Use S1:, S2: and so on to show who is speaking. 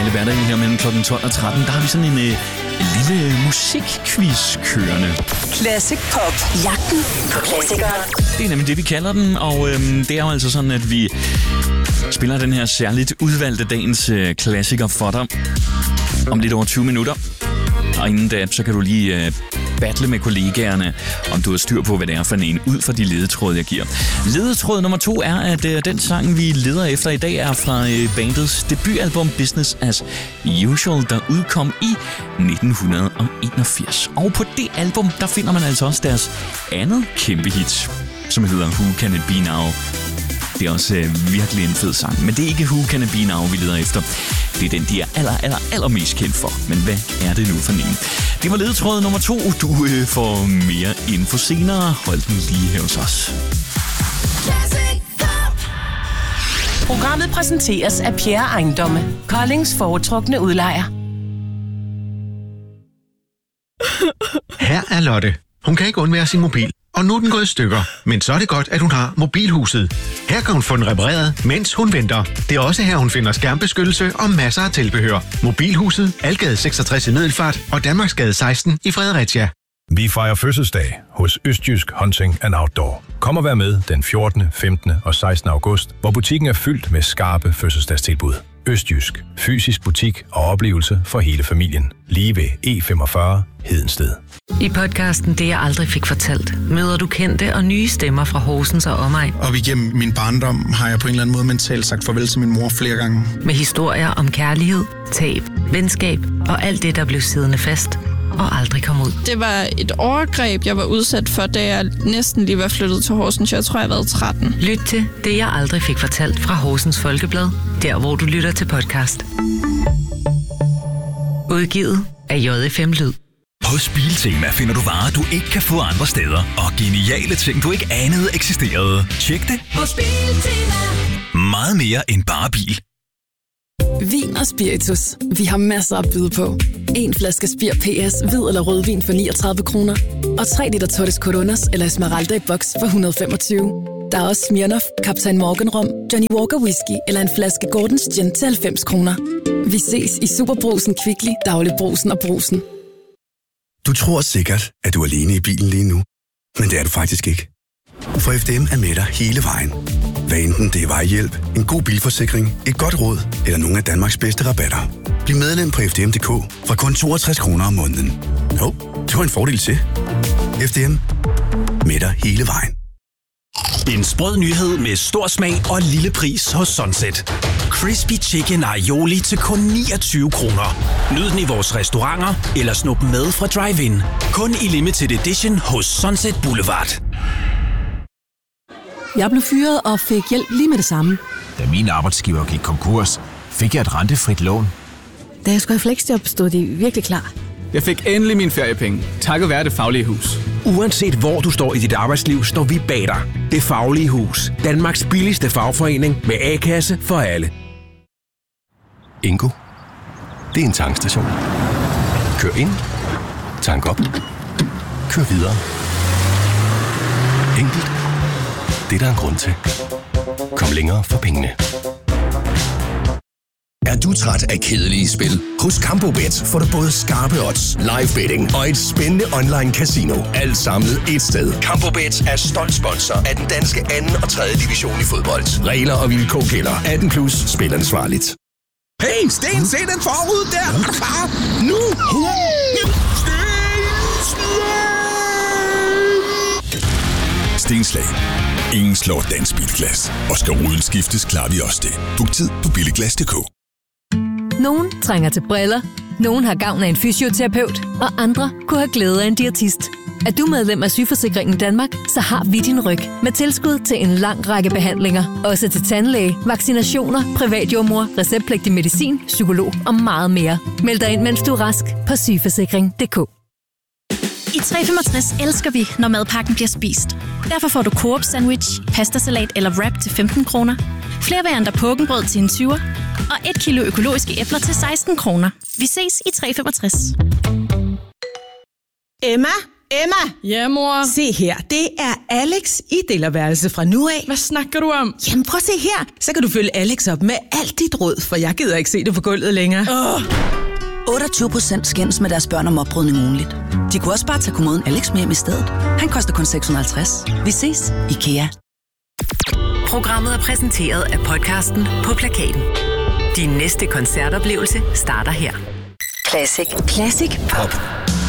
S1: alle hverdage her mellem kl. 12 og 13, der har vi sådan en lille musikquiz kørende.
S2: Classic Pop. Jagten på klassikere.
S1: Det er nemlig det, vi kalder den, og det er jo altså sådan, at vi spiller den her særligt udvalgte dagens klassiker for dig om lidt over 20 minutter. Og inden da, så kan du lige battle med kollegaerne, om du har styr på, hvad det er for en ud fra de ledetråde, jeg giver. Ledetråd nummer 2 er, at den sang, vi leder efter i dag, er fra bandets debutalbum Business as Usual, der udkom i 1981. Og på det album, der finder man altså også deres andet kæmpe hit, som hedder Who Can It Be Now. Det er også virkelig en fed sang, men det er ikke Who Can It Be Now, vi leder efter. Det er den, de er allermest kendt for. Men hvad er det nu for en? Det var ledetråd nummer 2. Du får mere info senere. Hold den lige her hos os.
S3: Programmet præsenteres af Pierre Ejendomme, Koldings foretrukne udlejer.
S4: Her er Lotte. Hun kan ikke undvære sin mobil, og nu er den gået i stykker. Men så er det godt, at hun har Mobilhuset. Her kan hun få den repareret, mens hun venter. Det er også her, hun finder skærmbeskyttelse og masser af tilbehør. Mobilhuset, Algade 66 i Middelfart og Danmarksgade 16 i Fredericia.
S5: Vi fejrer fødselsdag hos Østjysk Hunting and Outdoor. Kom og vær med den 14., 15. og 16. august, hvor butikken er fyldt med skarpe fødselsdagstilbud. Østjysk. Fysisk butik og oplevelse for hele familien. Lige ved E45 Hedensted.
S6: I podcasten Det jeg aldrig fik fortalt, møder du kendte og nye stemmer fra Horsens og omegn.
S7: Og igennem min barndom har jeg på en eller anden måde mentalt sagt farvel til min mor flere gange.
S6: Med historier om kærlighed, tab, venskab og alt det, der blev siddende fast og aldrig kom ud.
S8: Det var et overgreb, jeg var udsat for, da jeg næsten lige var flyttet til Horsens. Jeg tror, jeg har været 13.
S6: Lyt til Det jeg aldrig fik fortalt fra Horsens Folkeblad, der hvor du lytter til podcast. Udgivet af JFM Lyd.
S9: Hos Biltema finder du varer, du ikke kan få andre steder, og geniale ting, du ikke anede eksisterede. Tjek det hos Biltema. Meget mere end bare bil.
S10: Vin og spiritus. Vi har masser at byde på. 1 flaske Spir PS, hvid eller rødvin for 39 kroner. Og 3 liter Torres Coronas eller Esmeralda i boks for 125. Der er også Smirnoff, Kaptajn Morgan Rom, Johnny Walker Whisky eller en flaske Gordons Gin til 90 kroner. Vi ses i Superbrusen, Kvickly, Dagligbrusen og Brusen.
S11: Du tror sikkert, at du er alene i bilen lige nu, men det er du faktisk ikke. For FDM er med dig hele vejen. Hvad enten det er vejhjælp, en god bilforsikring, et godt råd eller nogle af Danmarks bedste rabatter. Bliv medlem på FDM.dk fra kun 62 kroner om måneden. Jo, det var en fordel til. FDM med dig hele vejen.
S12: En sprød nyhed med stor smag og lille pris hos Sunset. Crispy Chicken Aioli til kun 29 kroner. Nyd den i vores restauranter eller snup med fra drive-in. Kun i limited edition hos Sunset Boulevard.
S13: Jeg blev fyret og fik hjælp lige med det samme.
S14: Da min arbejdsgiver gik konkurs, fik jeg et rentefrit lån.
S13: Da jeg skulle have fleksjob, stod de virkelig klar.
S15: Jeg fik endelig mine feriepenge, takket være Det Faglige Hus.
S16: Uanset hvor du står i dit arbejdsliv, står vi bag dig. Det Faglige Hus. Danmarks billigste fagforening med A-kasse for alle.
S17: Ingo. Det er en tankstation. Kør ind. Tank op. Kør videre. Enkelt. Det er der en grund til. Kom længere for pengene.
S18: Er du træt af kedelige spil? Hos Campobet får du både skarpe odds, live betting og et spændende online casino. Alt samlet et sted. Campobet er stolt sponsor af den danske 2. og 3. division i fodbold. Regler og vilkår gælder. 18 plus. Spil ansvarligt.
S19: Hey, Sten, se den forud der! Er du klar? Nu!
S20: Stenslag. Ingen slår dansk bilglas. Og skal ruden skiftes, klarer vi også det. Book tid på billiglas.dk.
S21: Nogen trænger til briller, nogen har gavn af en fysioterapeut, og andre kunne have glæde af en diætist. Er du medlem af Sygeforsikringen Danmark, så har vi din ryg med tilskud til en lang række behandlinger. Også til tandlæge, vaccinationer, privatjordmor, receptpligtig medicin, psykolog og meget mere. Meld dig ind, mens du er rask på sygeforsikring.dk.
S22: I 365 elsker vi, når madpakken bliver spist. Derfor får du Coop sandwich, pastasalat eller wrap til 15 kroner. Flere varianter pukkenbrød til en 20'er. Og 1 kilo økologiske æbler til 16 kroner. Vi ses i 365.
S3: Emma?
S8: Ja, mor?
S3: Se her, det er
S1: Alex i delerværelse fra nu af.
S8: Hvad snakker du om?
S1: Jamen prøv at se her. Så kan du følge Alex op med alt dit råd, for jeg gider ikke se det på gulvet længere.
S2: 28% skændes med deres børn om opbrydning ugenligt. De kunne også bare tage kommoden Alex med hjem i stedet. Han koster kun 650. Vi ses, IKEA.
S6: Programmet er præsenteret af podcasten På Plakaten. Din næste koncertoplevelse starter her.
S2: Classic. Classic Pop.